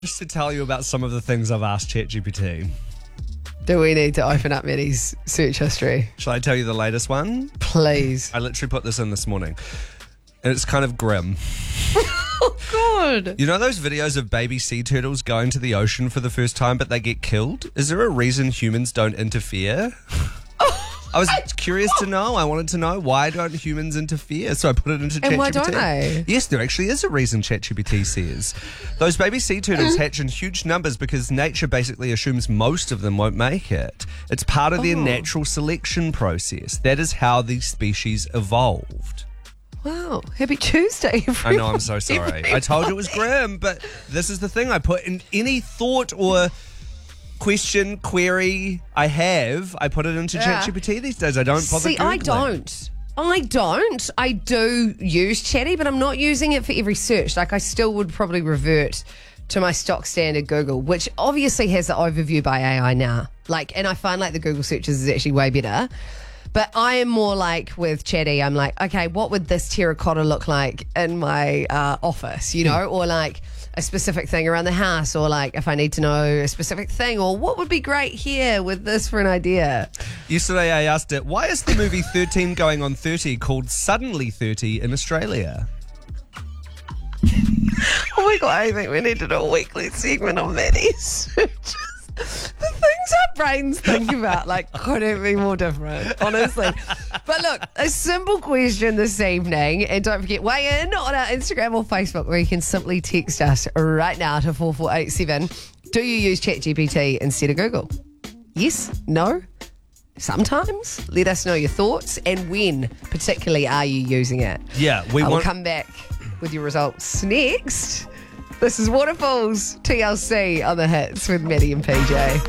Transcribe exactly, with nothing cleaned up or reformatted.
Just to tell you about some of the things I've asked ChatGPT. Do we need to open up Maddie's search history? Shall I tell you the latest one? Please. I literally put this in this morning. And it's kind of grim. Oh, God. You know those videos of baby sea turtles going to the ocean for the first time, but they get killed? Is there a reason humans don't interfere? I was curious to know. I wanted to know, why don't humans interfere? So I put it into ChatGPT. And why don't they? Yes, there actually is a reason, ChatGPT says. Those baby sea turtles hatch in huge numbers because nature basically assumes most of them won't make it. It's part of their Oh. natural selection process. That is how these species evolved. Wow. Happy Tuesday, everyone. I know, I'm so sorry. I told you it was grim, but this is the thing. I put in any thought or question, query I have, I put it into Yeah. ChatGPT these days. I don't bother See, I Googling. don't. I don't. I do use Chatty, but I'm not using it for every search. Like, I still would probably revert to my stock standard Google, which obviously has the overview by A I now. Like, and I find like the Google searches is actually way better. But I am more like with Chatty, I'm like, okay, what would this terracotta look like in my uh, office, you know? Or like a specific thing around the house, or like if I need to know a specific thing, or what would be great here with this for an idea. Yesterday I asked it, why is the movie thirteen going on thirty called Suddenly thirty in Australia? Oh my God, I think we need to do a weekly segment on Maddie's searches. The things our brains think about, like, couldn't be more different, honestly. But look, a simple question this evening, and don't forget, weigh in on our Instagram or Facebook, where you can simply text us right now to four four eight seven. Do you use ChatGPT instead of Google? Yes? No? Sometimes? Let us know your thoughts, and when particularly are you using it? Yeah, we I will want... come back with your results next. This is Waterfalls, T L C on the hits with Maddie and P J.